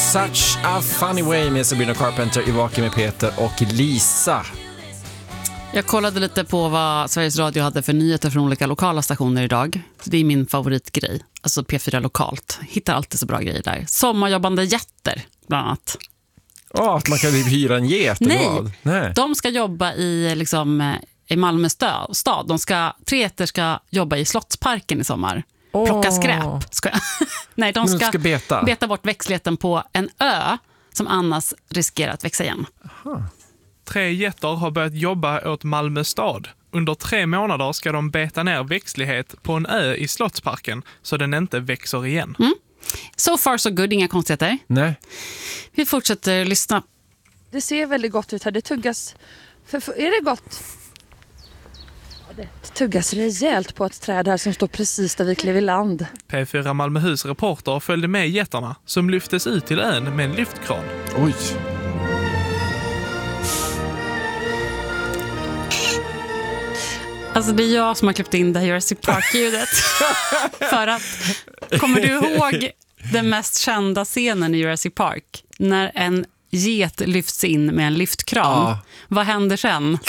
Such a funny way med Sabrina Carpenter i Vaken med Peter och Lisa. Jag kollade lite på vad Sveriges Radio hade för nyheter från olika lokala stationer idag. Så det är min favoritgrej. Alltså P4 lokalt. Hittar alltid så bra grejer där. Sommarjobbande jätter, bland annat. Att man kan hyra en get. Nej, de ska jobba i, i Malmö stad. 3 jätter ska jobba i Slottsparken i sommar. Plocka skräp. Nej, de ska beta bort växtligheten på en ö som annars riskerar att växa igen. Aha. 3 jätter har börjat jobba åt Malmö stad. Under 3 månader ska de beta ner växtlighet på en ö i Slottsparken så den inte växer igen. So far so good, inga konstigheter. Nej. Vi fortsätter lyssna. Det ser väldigt gott ut här. Det tuggas. Är det gott? Det tuggas rejält på ett träd här som står precis där vi klev i land. P4 Malmöhus reporter följde med jättarna som lyftes ut till ön med en lyftkran. Oj. Alltså det är jag som har klippt in det Jurassic Park-ljudet. För att, kommer du ihåg den mest kända scenen i Jurassic Park? När en get lyfts in med en lyftkran. Ja. Vad händer sen?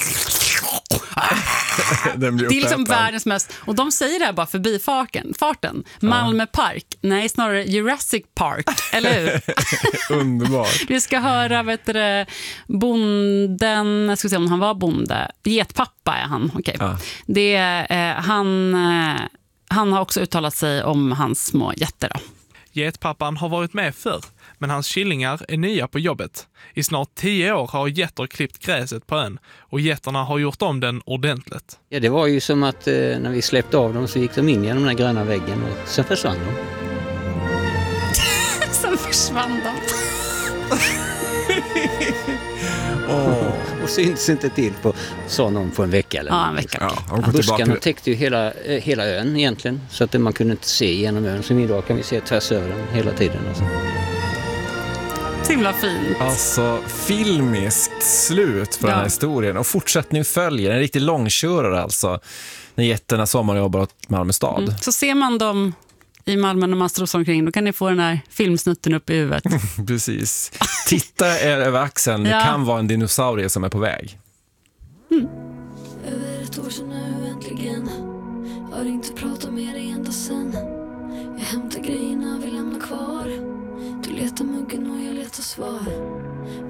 Det är världens mest... Och de säger det här bara förbi farten. Malmö Park. Nej, snarare Jurassic Park. Eller hur? Underbart. Vi ska höra, bonden... Jag ska se om han var bonde. Getpappa är han. Okay. Ja. Det är, han har också uttalat sig om hans små jätter. Getpappan har varit med förr, men hans killingar är nya på jobbet. I snart 10 år har getter klippt gräset på ön och getterna har gjort om den ordentligt. Ja, det var ju som att när vi släppte av dem så gick de in genom den här gröna väggen och sen försvann de. Sen försvann de. Och syns inte till på, sa någon, på en vecka eller en vecka. Ja, buskarna täckte ju hela ön egentligen, så att man kunde inte se genom ön. Som idag kan vi se tvärs över den hela tiden. Alltså. Himla fint. Alltså filmiskt slut för den här historien. Och fortsättning följer. En riktig långkörare alltså. När jätterna sommarjobbar åt Malmö stad. Så ser man dem i Malmö när man strosar omkring, då kan ni få den här filmsnutten upp i huvudet. Precis. Titta över axeln. Det kan vara en dinosaurie som är på väg. Över ett år sedan nu äntligen. Har inte pratat med dig ända sen. Jag hämtar grejerna vi lämnar kvar. Du letar muggen och jag letar svar.